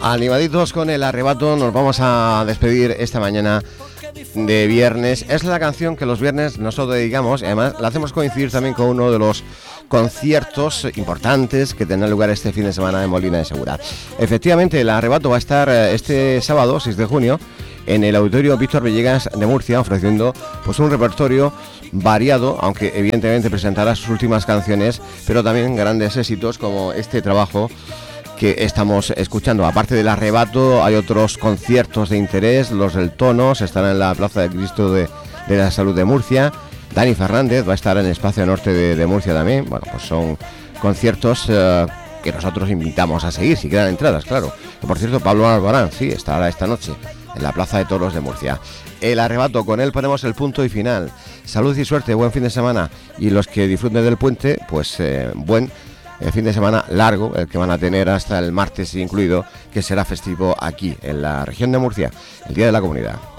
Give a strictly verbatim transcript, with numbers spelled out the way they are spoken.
Animaditos con el arrebato, nos vamos a despedir esta mañana de viernes. Es la canción que los viernes nosotros dedicamos, además la hacemos coincidir también con uno de los conciertos importantes que tendrán lugar este fin de semana en Molina de Segura. Efectivamente, el arrebato va a estar este sábado, seis de junio, en el Auditorio Víctor Villegas de Murcia, ofreciendo pues un repertorio variado, aunque evidentemente presentará sus últimas canciones, pero también grandes éxitos como este trabajo que estamos escuchando. Aparte del arrebato, hay otros conciertos de interés. Los del Tonos estarán en la Plaza de Cristo de, de la Salud de Murcia. Dani Fernández va a estar en el Espacio Norte de, de Murcia también. Bueno, pues son conciertos eh, que nosotros invitamos a seguir, si quedan entradas, claro. Que, por cierto, Pablo Albarán, sí, estará esta noche en la Plaza de Toros de Murcia. El arrebato, con él ponemos el punto y final. Salud y suerte, buen fin de semana. Y los que disfruten del puente, pues eh, buen el fin de semana largo, el que van a tener hasta el martes incluido, que será festivo aquí en la región de Murcia, el Día de la Comunidad.